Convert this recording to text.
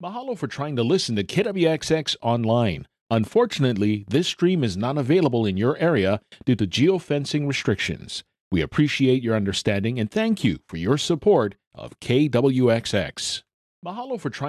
Mahalo for trying to listen to KWXX online. Unfortunately, this stream is not available in your area due to geofencing restrictions. We appreciate your understanding and thank you for your support of KWXX. Mahalo for trying